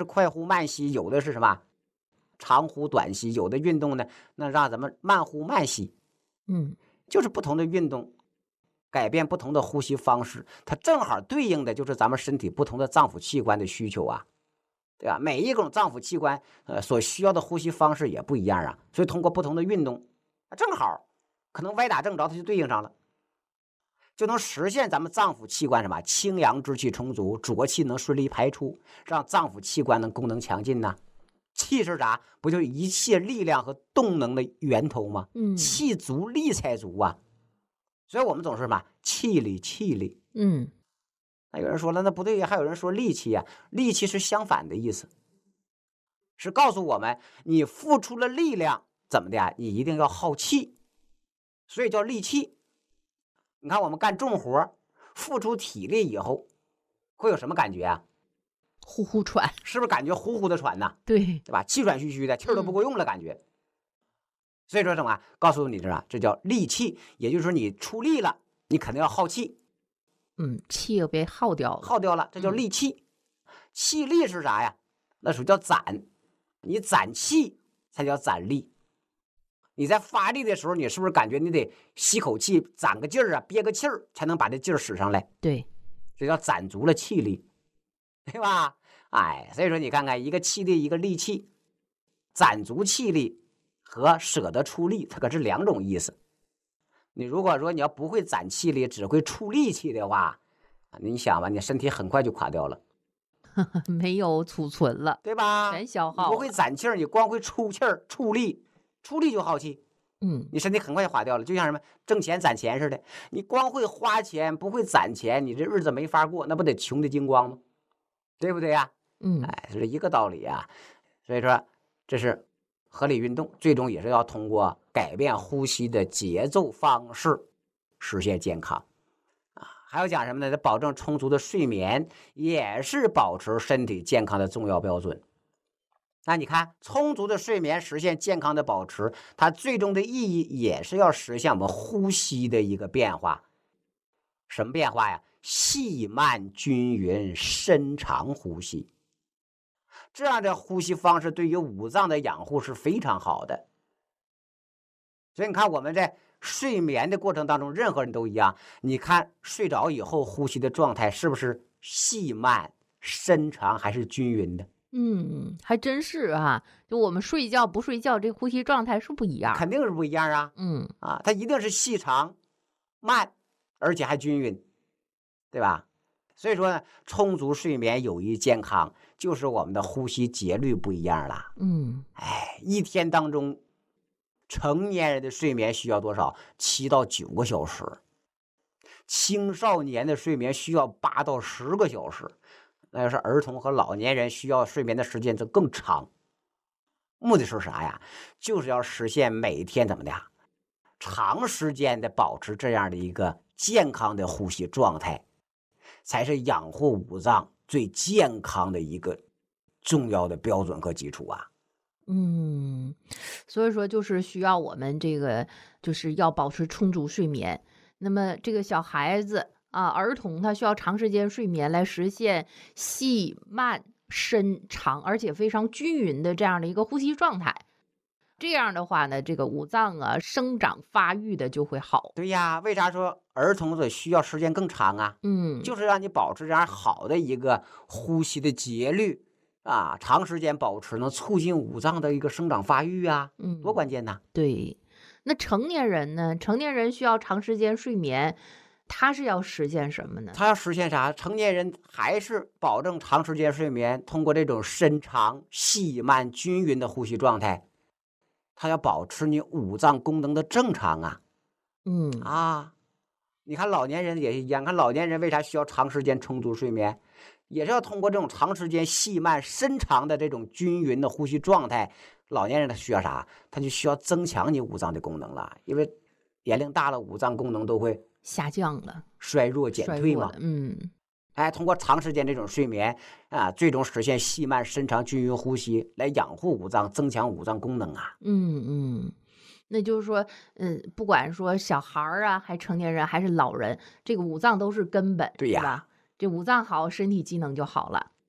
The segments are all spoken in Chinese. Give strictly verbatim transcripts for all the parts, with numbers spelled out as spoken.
快呼慢吸，有的是什么长呼短吸，有的运动呢，那让咱们慢呼慢吸。 嗯， 就是不同的运动，改变不同的呼吸方式，它正好对应的就是咱们身体不同的脏腑器官的需求啊，对吧？每一种脏腑器官呃所需要的呼吸方式也不一样啊，所以通过不同的运动，正好可能歪打正着，它就对应上了，就能实现咱们脏腑器官什么清阳之气充足，浊气能顺利排出，让脏腑器官能功能强劲呐。气是啥？不就一切力量和动能的源头吗？ 嗯气足力才足啊。所以我们总是什么气力气力。 嗯， 那有人说了，那不对呀，还有人说力气呀，力气是相反的意思，是告诉我们你付出了力量怎么的呀？你一定要耗气，所以叫力气。你看我们干重活，付出体力以后，会有什么感觉啊？ 呼呼喘， 是不是感觉呼呼的喘呐？ 对， 对吧？气喘吁吁的，气儿都不够用了，感觉。所以说什么？告诉你这啥？这叫力气，也就是说你出力了，你肯定要耗气， 嗯，气又被耗掉了， 耗掉了，这叫力气。气力是啥呀？那属于叫攒，你攒气才叫攒力。你在发力的时候，你是不是感觉你得吸口气，攒个劲儿啊，憋个气儿，才能把这劲儿使上来？ 对， 这叫攒足了气力，对吧？哎，所以说你看看，一个气力，一个力气，攒足气力和舍得出力，它可是两种意思。你如果说你要不会攒气力，只会出力气的话，你想吧，你身体很快就垮掉了， 没有储存了， 对吧？ 全消耗了。 你不会攒气儿，你光会出气儿、出力，出力就耗气， 嗯， 你身体很快就垮掉了。就像什么挣钱攒钱似的，你光会花钱，不会攒钱，你这日子没法过，那不得穷的精光吗？对不对呀？ 嗯， 哎，是一个道理啊。所以说，这是合理运动，最终也是要通过改变呼吸的节奏方式实现健康啊。还要讲什么呢？保证充足的睡眠，也是保持身体健康的重要标准。那你看，充足的睡眠实现健康的保持，它最终的意义也是要实现我们呼吸的一个变化。什么变化呀？细慢均匀深长呼吸，这样的呼吸方式对于五脏的养护是非常好的。所以你看我们在睡眠的过程当中，任何人都一样，你看睡着以后呼吸的状态是不是细慢深长还是均匀的？ 嗯，还真是啊，就我们睡觉不睡觉，这呼吸状态是不一样。 肯定是不一样啊。 嗯啊，它一定是细长慢而且还均匀，对吧？所以说呢，充足睡眠有益健康，就是我们的呼吸节律不一样了。 嗯， 哎，一天当中，成年人的睡眠需要多少？七到九个小时，青少年的睡眠需要八到十个小时，那要是儿童和老年人需要睡眠的时间就更长。目的是啥呀？就是要实现每天怎么的呀？长时间的保持这样的一个健康的呼吸状态，才是养护五脏最健康的一个重要的标准和基础啊。 嗯，所以说就是需要我们这个就是要保持充足睡眠。那么这个小孩子啊，儿童他需要长时间睡眠来实现细慢深长，而且非常均匀的这样的一个呼吸状态。这样的话呢，这个五脏啊生长发育的就会好。 对呀，为啥说儿童的需要时间更长啊？ 嗯， 就是让你保持这样好的一个呼吸的节律啊，长时间保持能促进五脏的一个生长发育啊， 嗯， 多关键呐！ 对。那成年人呢？成年人需要长时间睡眠，他是要实现什么呢？ 他要实现啥？成年人还是保证长时间睡眠，通过这种深长、细慢、均匀的呼吸状态，他要保持你五脏功能的正常啊。 嗯啊，你看老年人也是一样，看老年人为啥需要长时间充足睡眠，也是要通过这种长时间细慢深长的这种均匀的呼吸状态。老年人他需要啥？他就需要增强你五脏的功能了，因为年龄大了，五脏功能都会下降了， 衰弱减退嘛。 嗯， 哎，通过长时间这种睡眠啊，最终实现细慢深长均匀呼吸，来养护五脏，增强五脏功能啊。 嗯嗯。那就是说，嗯，不管说小孩儿啊，还成年人还是老人，这个五脏都是根本， 对呀， 是吧？这五脏好，身体机能就好了。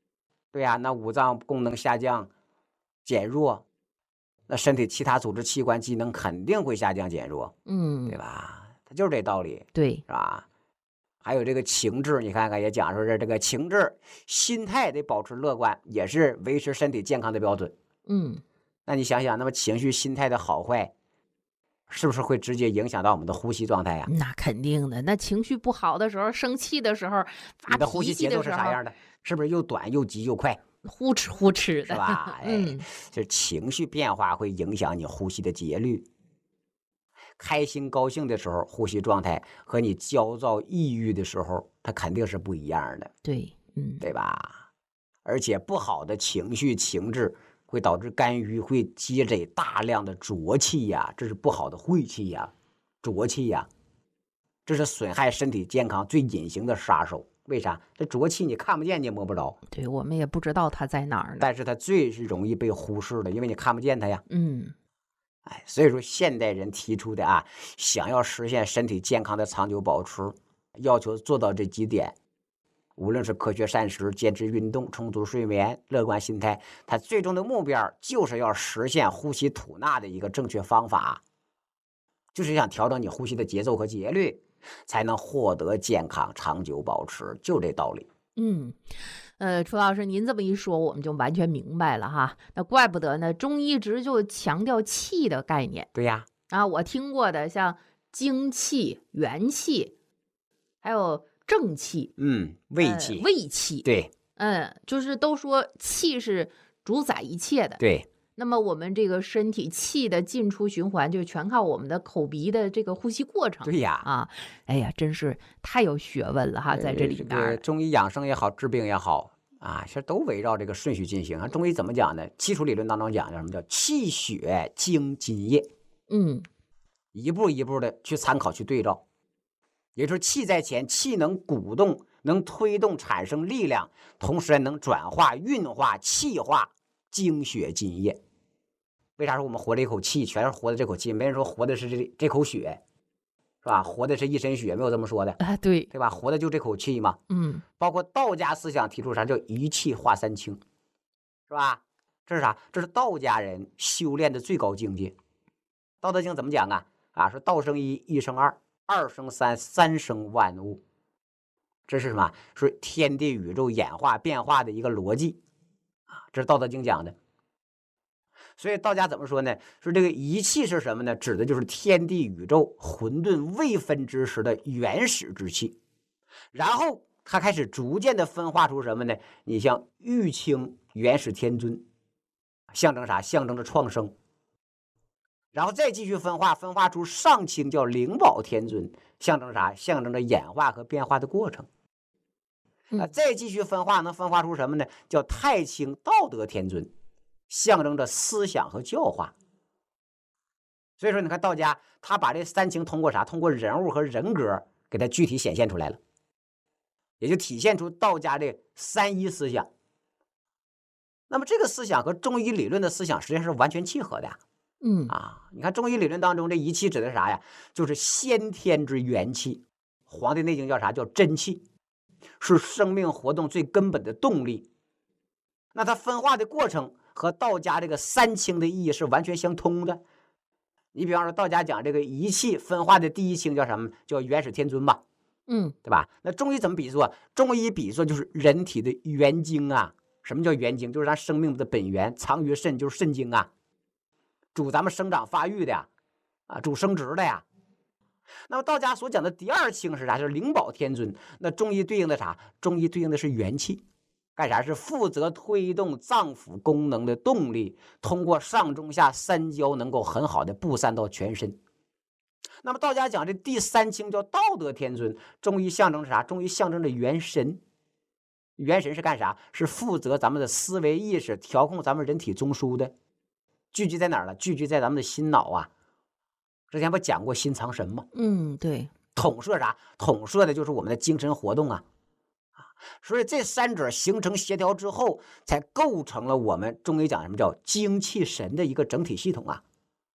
对呀、那五脏功能下降减弱，那身体其他组织器官机能肯定会下降减弱，对嗯， 吧？它就是这道理， 对， 是吧？还有这个情志，你看看也讲说是这个情志，心态得保持乐观，也是维持身体健康的标准。 嗯， 那你想想，那么情绪、心态的好坏，是不是会直接影响到我们的呼吸状态呀、 那肯定的。那情绪不好的时候，生气的时候，发你的呼脾吸节奏气的时候， 是啥样的？是不是又短又急又快， 呼哧呼哧的， 是吧？哎， 嗯， 这情绪变化会影响你呼吸的节律。开心高兴的时候，呼吸状态和你焦躁抑郁的时候，它肯定是不一样的， 对，嗯， 对吧？而且不好的情绪情志会导致肝郁会积累大量的浊气呀，这是不好的晦气呀、浊气呀，这是损害身体健康最隐形的杀手。为啥？这浊气你看不见，你也摸不着， 对我们也不知道它在哪儿呢。 但是它最是容易被忽视的，因为你看不见它呀。 嗯， 哎，所以说现代人提出的啊，想要实现身体健康的长久保持，要求做到这几点，无论是科学膳食、坚持运动、充足睡眠、乐观心态，它最终的目标就是要实现呼吸吐纳的一个正确方法，就是想调整你呼吸的节奏和节律，才能获得健康长久保持，就这道理。 嗯，呃，楚老师，您这么一说，我们就完全明白了哈。那怪不得呢，中医一直就强调气的概念对呀， 啊。我听过的像精气、元气，还有正气、 嗯，胃呃气， 胃气， 对嗯，就是都说气是主宰一切的。 对， 那么我们这个身体气的进出循环，就全靠我们的口鼻的这个呼吸过程。 对呀。 啊，哎呀，真是太有学问了哈，在这呃这个里面儿。 中医养生也好，治病也好啊，其实都围绕这个顺序进行。啊，中医怎么讲呢？基础理论当中讲叫什么叫气血经津液， 嗯一步一步的去参考去对照。也就是气在前，气能鼓动，能推动产生力量，同时还能转化、运化、气化精血津液。为啥说我们活这一口气，全是活的这口气？没人说活的是这这口血，是吧？活的是一身血，没有这么说的， 啊，对， 对吧？活的就这口气嘛。 嗯包括道家思想提出啥叫一气化三清，是吧？这是啥？这是道家人修炼的最高境界。道德经怎么讲啊？啊，说道生一，一生二，二生三，三生万物。这是什么？是天地宇宙演化变化的一个逻辑啊，这是道德经讲的。所以道家怎么说呢？说这个一气是什么呢？指的就是天地宇宙混沌未分之时的原始之气。然后它开始逐渐的分化出什么呢？你像玉清元始天尊，象征啥？象征着创生。然后再继续分化，分化出上清叫灵宝天尊，象征啥？象征着演化和变化的过程。啊，再继续分化，能分化出什么呢？叫太清道德天尊，象征着思想和教化。所以说，你看道家他把这三清通过啥？通过人物和人格给它具体显现出来了。也就体现出道家的三一思想。那么这个思想和中医理论的思想实际上是完全契合的呀。 嗯啊，你看中医理论当中这一气指的是啥呀？就是先天之元气，《黄帝内经》叫啥？叫真气，是生命活动最根本的动力。那它分化的过程和道家这个三清的意义是完全相通的。你比方说道家讲这个一气分化的第一清叫什么？叫元始天尊吧。 嗯， 对吧？那中医怎么比作？中医比作就是人体的元精啊。什么叫元精？就是咱生命的本源，藏于肾，就是肾精啊，主咱们生长发育的呀，啊，主生殖的呀。那么道家所讲的第二清是啥？就是灵宝天尊。那中医对应的啥？中医对应的是元气，干啥？是负责推动脏腑功能的动力，通过上中下三焦能够很好的布散到全身。那么道家讲这第三清叫道德天尊，中医象征是啥？中医象征着元神。元神是干啥？是负责咱们的思维意识，调控咱们人体中枢的。聚集在哪儿了？聚集在咱们的心脑啊。之前不讲过心藏神吗？ 嗯，对， 统摄啥？统摄的就是我们的精神活动啊。所以这三者形成协调之后，才构成了我们中医讲什么叫精气神的一个整体系统啊。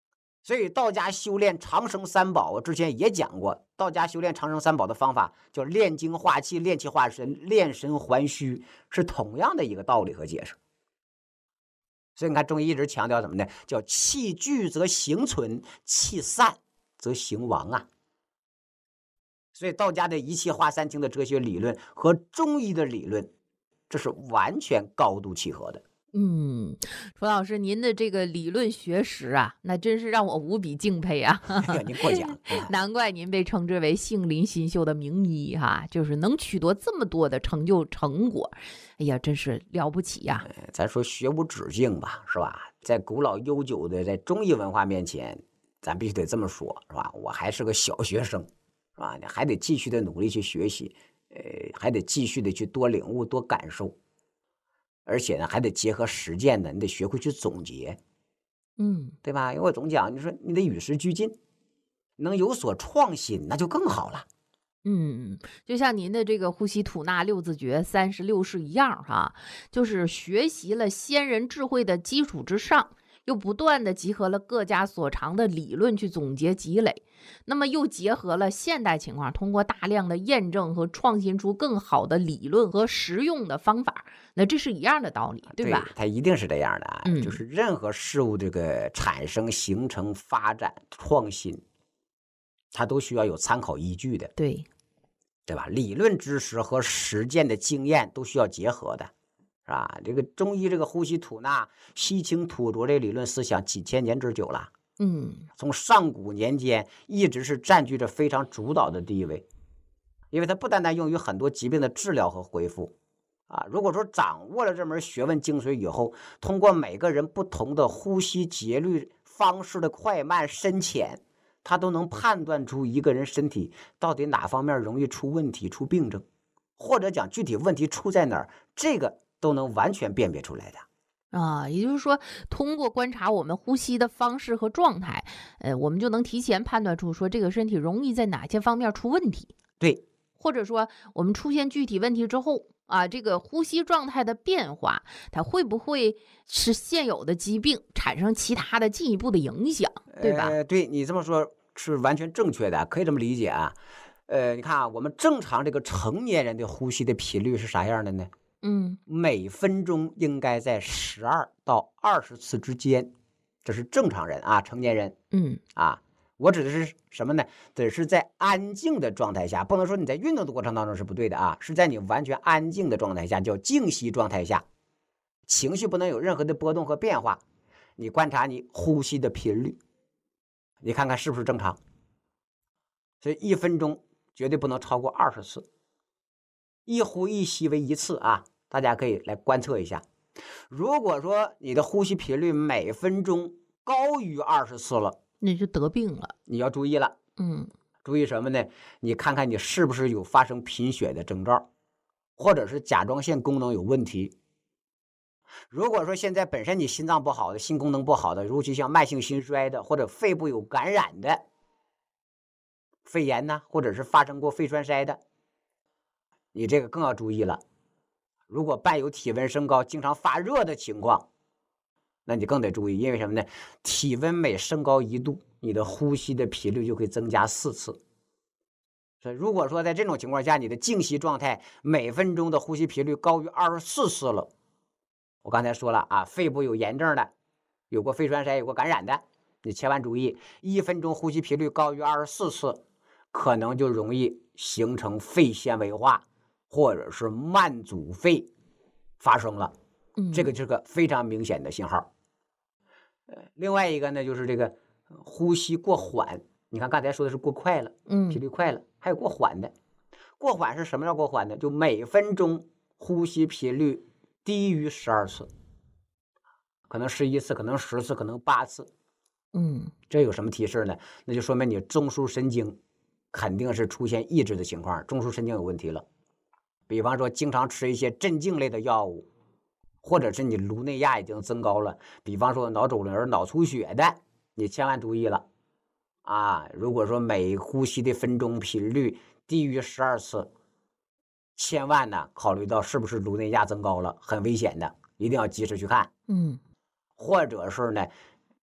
所以道家修炼长生三宝，我之前也讲过，道家修炼长生三宝的方法叫炼精化气、炼气化神、炼神还虚，是同样的一个道理和解释。所以你看中医一直强调什么呢？叫气聚则形存，气散则形亡啊。所以道家的一气化三清的哲学理论和中医的理论，这是完全高度契合的。 嗯，楚老师，您的这个理论学识啊，那真是让我无比敬佩啊！ 哎呀，您过奖， 难怪您被称之为杏林新秀的名医哈，就是能取得这么多的成就成果，哎呀，真是了不起呀！ 咱说学无止境吧，是吧？在古老悠久的在中医文化面前，咱必须得这么说，是吧？我还是个小学生，是吧？你还得继续的努力去学习，呃，还得继续的去多领悟、多感受。而且呢，还得结合实践呢，你得学会去总结， 嗯， 对吧？因为我总讲，你说你得与时俱进，能有所创新，那就更好了。 嗯，就像您的这个呼吸吐纳六字诀三十六式一样哈，就是学习了先人智慧的基础之上，又不断的集合了各家所长的理论去总结积累，那么又结合了现代情况，通过大量的验证和创新出更好的理论和实用的方法，那这是一样的道理，对吧？ 对，它一定是这样的啊， 嗯就是任何事物这个产生、形成、发展、创新，它都需要有参考依据的， 对， 对吧？理论知识和实践的经验都需要结合的，是吧？这个中医这个呼吸吐纳、吸清吐浊这理论思想几千年之久了。 嗯， 从上古年间一直是占据着非常主导的地位，因为它不单单用于很多疾病的治疗和恢复啊。如果说掌握了这门学问精髓以后，通过每个人不同的呼吸节律方式的快慢深浅，他都能判断出一个人身体到底哪方面容易出问题、出病症，或者讲具体问题出在哪儿，这个都能完全辨别出来的。 啊，也就是说，通过观察我们呼吸的方式和状态，呃，我们就能提前判断出说这个身体容易在哪些方面出问题。 对， 或者说我们出现具体问题之后啊，这个呼吸状态的变化，它会不会是现有的疾病产生其他的进一步的影响，对吧？ 呃，对，你这么说是完全正确的，可以这么理解啊。呃，你看啊，我们正常这个成年人的呼吸的频率是啥样的呢？ 嗯， 每分钟应该在十二到二十次之间，这是正常人啊，成年人。 嗯啊，我指的是什么呢？得是在安静的状态下，不能说你在运动的过程当中是不对的啊，是在你完全安静的状态下，叫静息状态下，情绪不能有任何的波动和变化。你观察你呼吸的频率，你看看是不是正常？所以一分钟绝对不能超过二十次，一呼一吸为一次啊。大家可以来观测一下，如果说你的呼吸频率每分钟高于二十次了， 那就得病了。 你要注意了。 嗯， 注意什么呢？你看看你是不是有发生贫血的征兆，或者是甲状腺功能有问题。如果说现在本身你心脏不好的、心功能不好的，尤其像慢性心衰的，或者肺部有感染的肺炎呢，或者是发生过肺栓塞的，你这个更要注意了。如果伴有体温升高、经常发热的情况，那你更得注意，因为什么呢？体温每升高一度，你的呼吸的频率就会增加四次。所以如果说在这种情况下，你的静息状态每分钟的呼吸频率高于二十四次了，我刚才说了啊，肺部有炎症的，有过肺栓塞、有过感染的，你千万注意，一分钟呼吸频率高于二十四次，可能就容易形成肺纤维化，或者是慢阻肺发生了，这个是个非常明显的信号。呃，另外一个呢，就是这个呼吸过缓。你看刚才说的是过快了， 嗯， 频率快了，还有过缓的。过缓是什么叫过缓呢？就每分钟呼吸频率低于十二次，可能十一次，可能十次，可能八次。 嗯， 这有什么提示呢？那就说明你中枢神经肯定是出现抑制的情况，中枢神经有问题了。比方说经常吃一些镇静类的药物，或者是你颅内压已经增高了，比方说脑肿瘤、脑出血的，你千万注意了啊！如果说每呼吸的分钟频率低于十二次，千万呢考虑到是不是颅内压增高了，很危险的，一定要及时去看。 嗯， 或者是呢，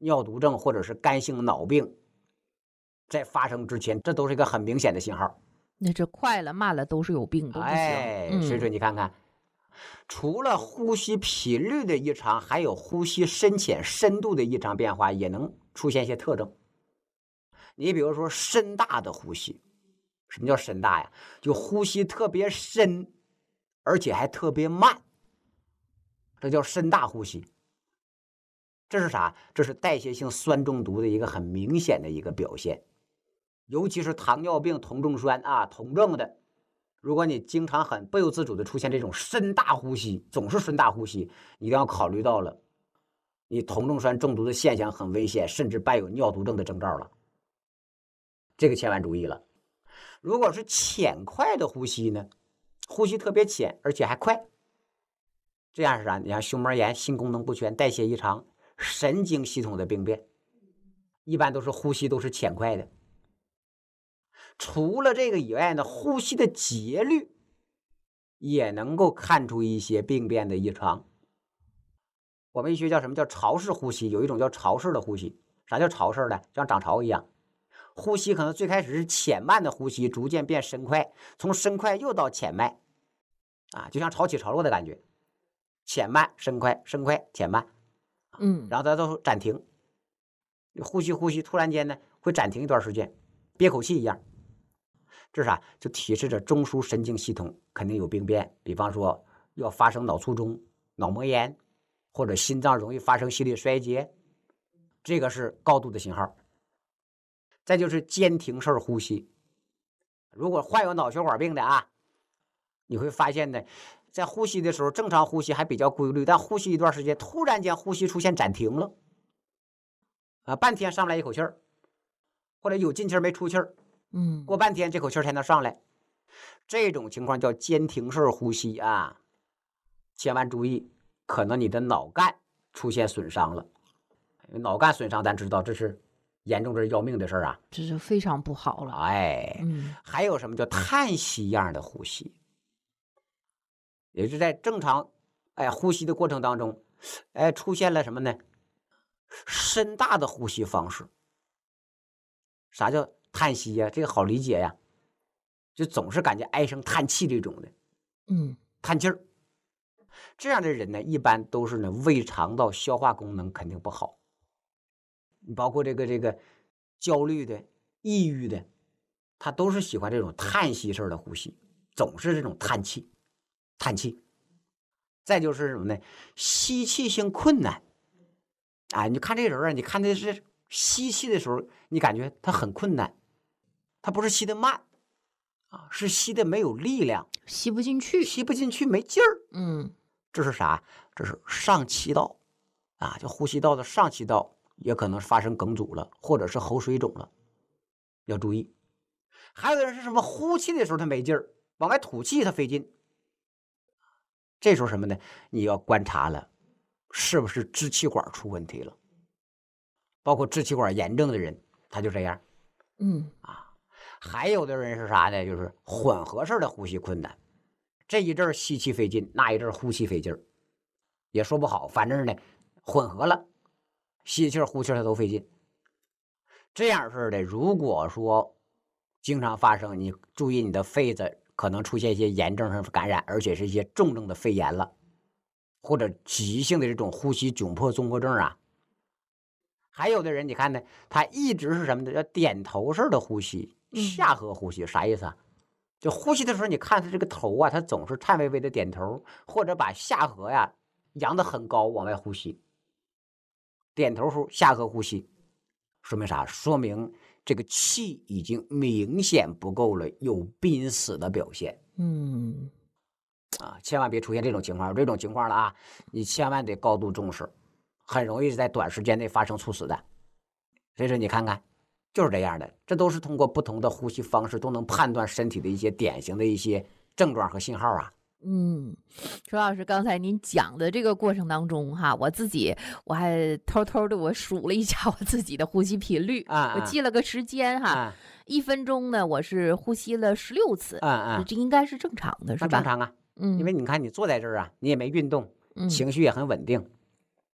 尿毒症或者是肝性脑病在发生之前，这都是一个很明显的信号。 那这快了慢了都是有病，都不行。 哎，所以说你看看，除了呼吸频率的异常，还有呼吸深浅深度的异常变化，也能出现一些特征。你比如说深大的呼吸，什么叫深大呀？就呼吸特别深，而且还特别慢，这叫深大呼吸。这是啥？这是代谢性酸中毒的一个很明显的一个表现。尤其是糖尿病酮重酸啊，酮症的，如果你经常很不由自主的出现这种深大呼吸，总是深大呼吸，你一定要考虑到了，你酮重酸中毒的现象很危险，甚至伴有尿毒症的征兆了。这个千万注意了。如果是浅快的呼吸呢，呼吸特别浅，而且还快，这样是啥？你像胸膜炎、心功能不全、代谢异常、神经系统的病变，一般都是呼吸都是浅快的。除了这个以外呢，呼吸的节律也能够看出一些病变的异常。我们医学叫什么叫潮式呼吸，有一种叫潮式的呼吸。啥叫潮式的？像涨潮一样，呼吸可能最开始是浅慢的呼吸，逐渐变深快，从深快又到浅慢啊，就像潮起潮落的感觉，浅慢深快，深快浅慢， 嗯， 然后它都暂停，呼吸呼吸突然间呢会暂停一段时间，憋口气一样。这是啥？就提示着中枢神经系统肯定有病变，比方说要发生脑卒中、脑膜炎，或者心脏容易发生心力衰竭，这个是高度的信号。再就是间停式呼吸，如果患有脑血管病的啊，你会发现呢，在呼吸的时候正常呼吸还比较规律，但呼吸一段时间，突然间呼吸出现暂停了，啊，半天上不来一口气儿，或者有进气儿没出气儿。 嗯， 过半天这口气才能上来，这种情况叫间停式呼吸啊，千万注意，可能你的脑干出现损伤了。脑干损伤咱知道这是严重，这是要命的事儿啊， 这是非常不好了。 哎， 嗯， 还有什么叫叹息一样的呼吸，也是在正常哎呼吸的过程当中，哎出现了什么呢？深大的呼吸方式。啥叫叹息呀？这个好理解呀，就总是感觉唉声叹气这种的， 嗯， 叹气儿。这样的人呢，一般都是呢胃肠道消化功能肯定不好。你包括这个这个焦虑的、抑郁的，他都是喜欢这种叹息式的呼吸，总是这种叹气、叹气。再就是什么呢？吸气性困难。啊，你看这人啊，你看的是吸气的时候，你感觉他很困难，他不是吸的慢啊，是吸的没有力量， 吸不进去， 吸不进去，没劲儿。 嗯， 这是啥？这是上气道啊，就呼吸道的上气道也可能发生梗阻了，或者是喉水肿了，要注意。还有的人是什么？呼气的时候他没劲儿，往外吐气他费劲。这时候什么呢？你要观察了，是不是支气管出问题了？包括支气管炎症的人，他就这样。 嗯啊，还有的人是啥呢？就是混合式的呼吸困难，这一阵吸气费劲，那一阵呼气费劲儿，也说不好。反正呢，混合了，吸气呼气他都费劲。这样式的，如果说经常发生，你注意你的肺子可能出现一些炎症上感染，而且是一些重症的肺炎了，或者急性的这种呼吸窘迫综合症啊。还有的人你看呢，他一直是什么呢？叫点头式的呼吸，下颌呼吸，啥意思啊？就呼吸的时候，你看他这个头啊，他总是颤巍巍的点头，或者把下颌呀扬得很高往外呼吸。点头呼下颌呼吸，说明啥？说明这个气已经明显不够了，有濒死的表现。 嗯， 啊，千万别出现这种情况，有这种情况了啊，你千万得高度重视。很容易在短时间内发生猝死的，所以说你看看，就是这样的，这都是通过不同的呼吸方式都能判断身体的一些典型的一些症状和信号啊。 嗯，周老师，刚才您讲的这个过程当中哈，我自己我还偷偷的我数了一下我自己的呼吸频率， 啊啊我记了个时间哈， 啊一分钟呢我是呼吸了十六次， 啊啊， 这应该是正常的，是吧？ 那正常啊， 嗯， 因为你看你坐在这儿啊，你也没运动， 嗯情绪也很稳定。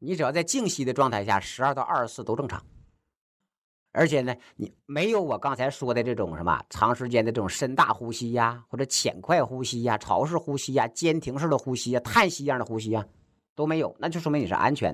你只要在静息的状态下，十二到二十四都正常。而且呢，你没有我刚才说的这种什么长时间的这种深大呼吸呀，或者浅快呼吸呀、潮式呼吸呀、间停式的呼吸呀、叹息一样的呼吸呀，都没有，那就说明你是安全